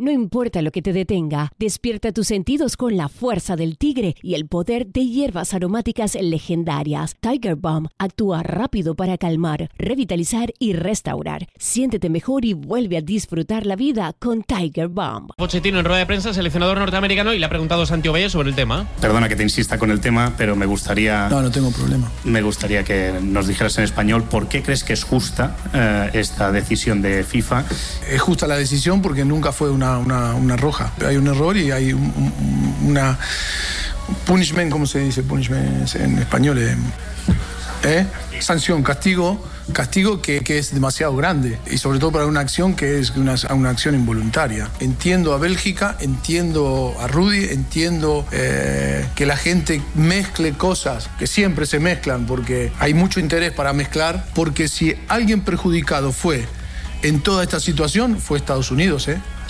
No importa lo que te detenga, despierta tus sentidos con la fuerza del tigre y el poder de hierbas aromáticas legendarias. Tiger Balm actúa rápido para calmar, revitalizar y restaurar. Siéntete mejor y vuelve a disfrutar la vida con Tiger Balm. Pochettino en rueda de prensa, seleccionador norteamericano, y le ha preguntado Santi Oveja sobre el tema. Perdona que te insista con el tema, pero me gustaría... No tengo problema. Me gustaría que nos dijeras en español por qué crees que es justa esta decisión de FIFA. Es justa la decisión porque nunca fue una roja. Hay un error y hay una punishment, ¿cómo se dice? Punishment en español. Sanción, castigo que es demasiado grande y sobre todo para una acción que es una acción involuntaria. Entiendo a Bélgica, entiendo a Rudy, entiendo que la gente mezcle cosas que siempre se mezclan porque hay mucho interés para mezclar, porque si alguien perjudicado fue en toda esta situación fue Estados Unidos,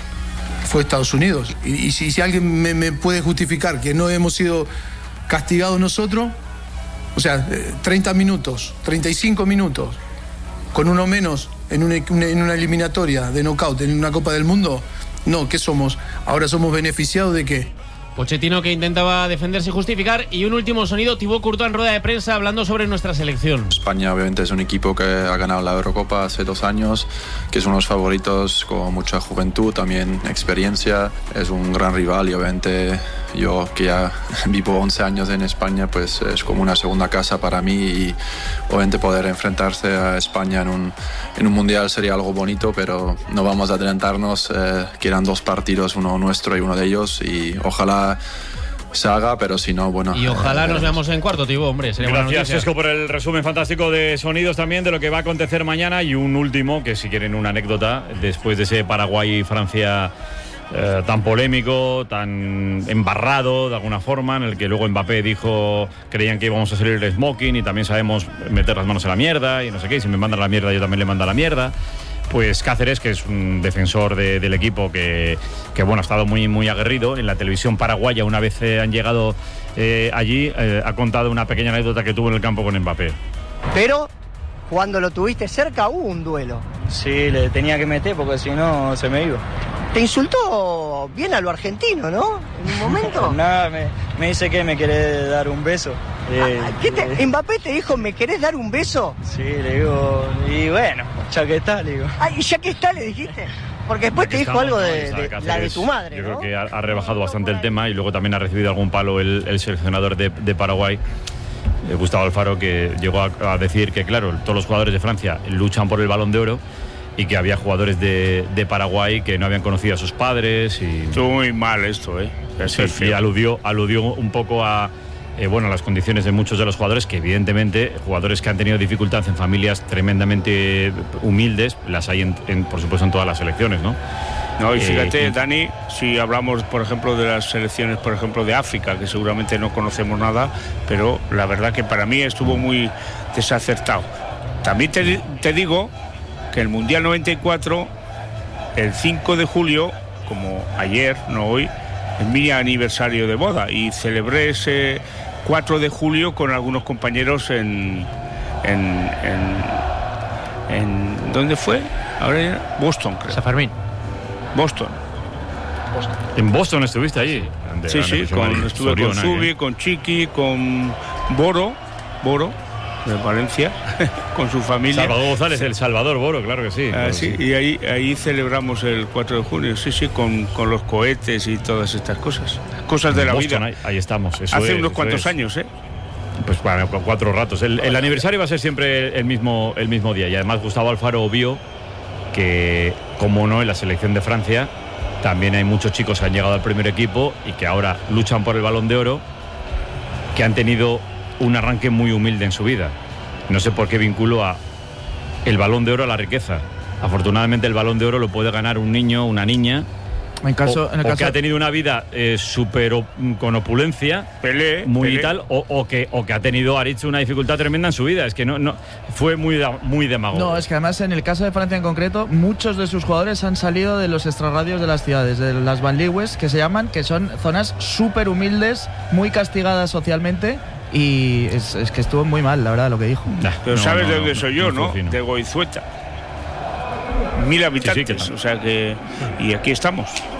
fue Estados Unidos. Y si alguien me puede justificar que no hemos sido castigados nosotros, o sea, 30 minutos, 35 minutos, con uno menos en una eliminatoria de knockout en una Copa del Mundo, no, ¿qué somos? Ahora somos beneficiados de qué. Pochettino, que intentaba defenderse y justificar. Y un último sonido, Thibaut Courtois en rueda de prensa hablando sobre nuestra selección. España obviamente es un equipo que ha ganado la Eurocopa hace 2 años, que es uno de los favoritos con mucha juventud, también experiencia, es un gran rival y obviamente yo que ya vivo 11 años en España, pues es como una segunda casa para mí y obviamente poder enfrentarse a España en un mundial sería algo bonito, pero no vamos a adelantarnos, quedan 2 partidos, uno nuestro y uno de ellos, y ojalá se haga, pero si no, bueno. Y ojalá nos veamos en cuarto, tío, hombre. Sería Gracias, Sesco, por el resumen fantástico de sonidos también de lo que va a acontecer mañana. Y un último, que si quieren una anécdota, después de ese Paraguay-Francia tan polémico, tan embarrado de alguna forma, en el que luego Mbappé dijo, creían que íbamos a salir el smoking y también sabemos meter las manos en la mierda y no sé qué, y si me mandan la mierda yo también le mando la mierda. Pues Cáceres, que es un defensor del equipo que bueno, ha estado muy, muy aguerrido en la televisión paraguaya, una vez han llegado allí, ha contado una pequeña anécdota que tuvo en el campo con Mbappé. Pero cuando lo tuviste cerca hubo un duelo. Sí, le tenía que meter porque si no se me iba. Te insultó bien a lo argentino, ¿no? En un momento. Nada, me dice que me quiere dar un beso. ¿Mbappé te dijo, me querés dar un beso? Sí, le digo, y bueno, ya que está, le digo. ¿Y ya que está, le dijiste? Porque después te dijo algo de la de tu madre, yo ¿no? creo que ha rebajado bastante el tema y luego también ha recibido algún palo el seleccionador de Paraguay, Gustavo Alfaro, que llegó a decir que, claro, todos los jugadores de Francia luchan por el Balón de Oro y que había jugadores de Paraguay que no habían conocido a sus padres. Estuvo muy mal esto, Sí, y aludió un poco a las condiciones de muchos de los jugadores, que evidentemente jugadores que han tenido dificultad en familias tremendamente humildes, las hay por supuesto en todas las selecciones, ¿no? No, y fíjate, Dani, si hablamos, por ejemplo, de las selecciones, por ejemplo, de África, que seguramente no conocemos nada, pero la verdad que para mí estuvo muy desacertado. También te digo que el Mundial 94, el 5 de julio, como ayer, no hoy, es mi aniversario de boda y celebré ese 4 de julio con algunos compañeros en ¿dónde fue? Ahora Boston, creo. San Fermín. Boston. ¿En Boston estuviste allí? Sí, estuve con Subi, con Chiqui, con Boro de Valencia, con su familia. Salvador González, el Salvador Boro, claro que sí. Sí, y ahí celebramos el 4 de junio, sí, con los cohetes y todas estas cosas de la Boston, vida. Ahí estamos. Hace unos cuantos años, Pues bueno, con 4 ratos. El aniversario va a ser siempre el mismo día. Y además Gustavo Alfaro vio que, como no, en la selección de Francia también hay muchos chicos que han llegado al primer equipo y que ahora luchan por el Balón de Oro, que han tenido un arranque muy humilde en su vida. No sé por qué vinculo a el Balón de Oro a la riqueza. Afortunadamente el Balón de Oro lo puede ganar un niño, una niña, que ha tenido una vida súper con opulencia, Pelé. o que ha tenido, ha hecho una dificultad tremenda en su vida. Es que no fue muy demagogo. No, es que además en el caso de Francia en concreto, muchos de sus jugadores han salido de los extrarradios de las ciudades, de las banlieues, que se llaman, que son zonas súper humildes, muy castigadas socialmente. Y es que estuvo muy mal, la verdad, lo que dijo. Pero sabes de dónde soy yo, ¿no? De Goizueta. 1000 habitantes, o sea que... Y aquí estamos.